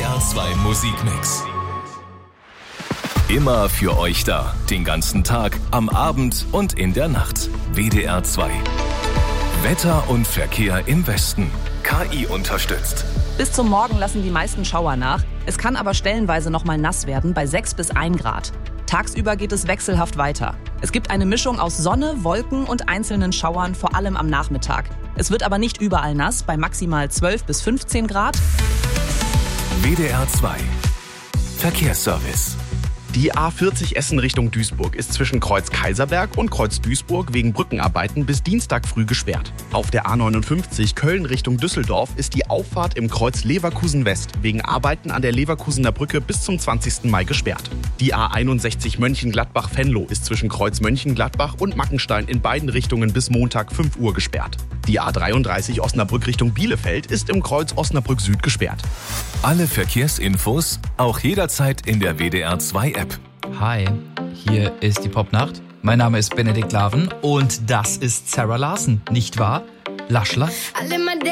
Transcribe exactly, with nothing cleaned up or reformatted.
R zwei Musikmix. Immer für euch da, den ganzen Tag, am Abend und in der Nacht. W D R zwei. Wetter und Verkehr im Westen. K I unterstützt. Bis zum Morgen lassen die meisten Schauer nach. Es kann aber stellenweise noch mal nass werden bei sechs bis ein Grad. Tagsüber geht es wechselhaft weiter. Es gibt eine Mischung aus Sonne, Wolken und einzelnen Schauern, vor allem am Nachmittag. Es wird aber nicht überall nass, bei maximal zwölf bis fünfzehn Grad. W D R zwei. Verkehrsservice. Die A vierzig Essen Richtung Duisburg ist zwischen Kreuz Kaiserberg und Kreuz Duisburg wegen Brückenarbeiten bis Dienstag früh gesperrt. Auf der A neunundfünfzig Köln Richtung Düsseldorf ist die Auffahrt im Kreuz Leverkusen West wegen Arbeiten an der Leverkusener Brücke bis zum zwanzigsten Mai gesperrt. Die A einundsechzig Mönchengladbach-Venlo ist zwischen Kreuz Mönchengladbach und Mackenstein in beiden Richtungen bis Montag fünf Uhr gesperrt. Die A dreiunddreißig Osnabrück Richtung Bielefeld ist im Kreuz Osnabrück Süd gesperrt. Alle Verkehrsinfos auch jederzeit in der W D R zwei App. Hi, hier ist die Popnacht. Mein Name ist Benedikt Laven und das ist Sarah Larsen, nicht wahr? Laschler?